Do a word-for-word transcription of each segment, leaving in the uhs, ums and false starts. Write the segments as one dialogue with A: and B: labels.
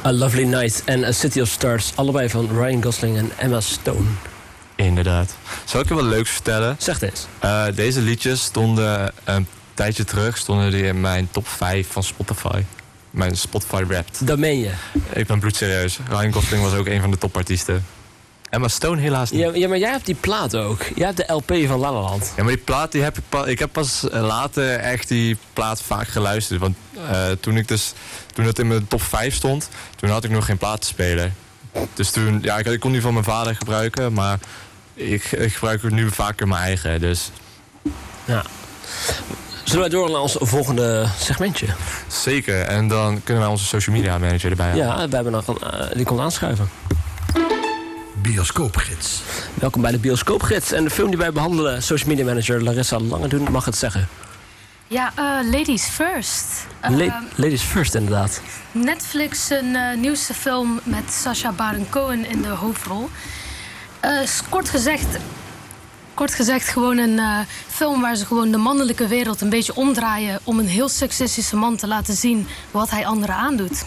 A: A Lovely Night en A City of Stars. Allebei van Ryan Gosling en Emma Stone.
B: Inderdaad. Zal ik je wat leuks vertellen?
A: Zeg eens.
B: Uh, deze liedjes stonden een tijdje terug stonden die in mijn top vijf van Spotify. Mijn Spotify Wrapped.
A: Dat meen je?
B: Ik ben bloedserieus. Ryan Gosling was ook een van de topartiesten. Emma Stone helaas niet.
A: Ja, ja, maar jij hebt die plaat ook. Jij hebt de L P van La La Land.
B: Ja, maar die plaat, die heb ik pas... Ik heb pas later echt die plaat vaak geluisterd. Want uh, toen ik dus... Toen het in mijn top vijf stond, toen had ik nog geen platenspeler. Dus toen... Ja, ik, ik kon die van mijn vader gebruiken, maar... Ik, ik gebruik het nu vaker mijn eigen, dus...
A: Ja. Zullen wij door naar ons volgende segmentje?
B: Zeker, en dan kunnen wij onze social media manager erbij halen.
A: Ja, we hebben nog een, uh, die komt aanschuiven.
C: Bioscoopgids.
A: Welkom bij de Bioscoopgids. En de film die wij behandelen, social media manager Larissa Langedoen mag het zeggen.
D: Ja, uh, Ladies First. Uh,
A: La- Ladies First, inderdaad.
D: Netflix, een uh, nieuwste film met Sacha Baron Cohen in de hoofdrol. Uh, kort gezegd... Kort gezegd gewoon een uh, film waar ze gewoon de mannelijke wereld een beetje omdraaien... om een heel seksistische man te laten zien wat hij anderen aandoet.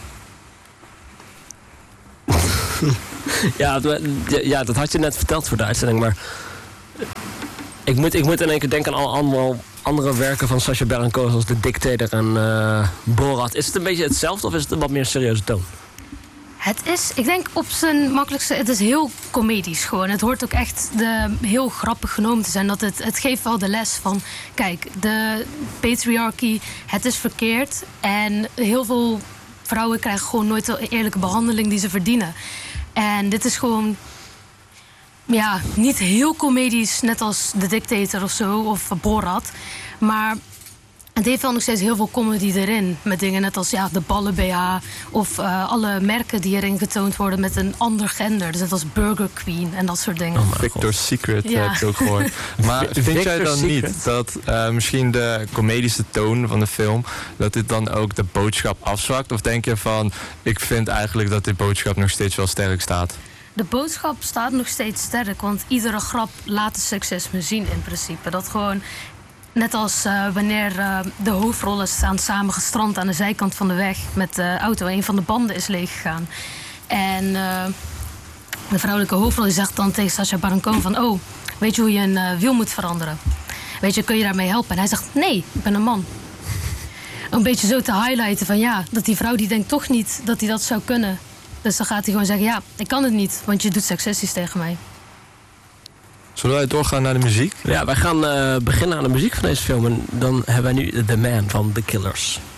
A: ja, ja, dat had je net verteld voor de uitzending, maar... Ik moet, ik moet in één keer denken aan alle andere, andere werken van Sacha Baron Cohen... zoals The Dictator en uh, Borat. Is het een beetje hetzelfde of is het een wat meer serieuze toon?
D: Het is, ik denk op zijn makkelijkste, het is heel comedisch gewoon. Het hoort ook echt de, heel grappig genomen te zijn. Dat het, het geeft wel de les van, kijk, de patriarchy, het is verkeerd. En heel veel vrouwen krijgen gewoon nooit de eerlijke behandeling die ze verdienen. En dit is gewoon, ja, niet heel comedisch, net als The Dictator of zo, of Borat. Maar... het heeft wel nog steeds heel veel comedy erin. Met dingen net als ja, de ballen-B H. Of uh, alle merken die erin getoond worden met een ander gender. Dus net als Burger Queen en dat soort dingen.
B: Oh, Victor's Secret ja. heb ik ook gehoord. Maar vind
A: Victor's
B: jij dan
A: Secret?
B: niet dat uh, misschien de comedische toon van de film... dat dit dan ook de boodschap afzwakt? Of denk je van, ik vind eigenlijk dat dit boodschap nog steeds wel sterk staat?
D: De boodschap staat nog steeds sterk. Want iedere grap laat het seksisme zien in principe. Dat gewoon... Net als uh, wanneer uh, de hoofdrollen staan samen gestrand aan de zijkant van de weg met de auto. Een van de banden is leeggegaan. En uh, de vrouwelijke hoofdrol die zegt dan tegen Sacha Baron Cohen van... oh, weet je hoe je een uh, wiel moet veranderen? Weet je, kun je daarmee helpen? En hij zegt, nee, ik ben een man. Een beetje zo te highlighten van ja, dat die vrouw die denkt toch niet dat hij dat zou kunnen. Dus dan gaat hij gewoon zeggen, ja, ik kan het niet, want je doet seksistisch tegen mij.
B: Zullen wij doorgaan naar de muziek?
A: Ja, wij gaan uh, beginnen aan de muziek van deze film. En dan hebben wij nu The Man van The Killers.